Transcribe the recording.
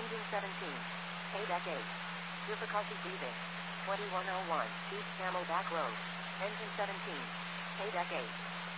Engine 17. Deck 8. Difficulty breathing. 2101. East Camel Back Road. Engine 17. Deck 8.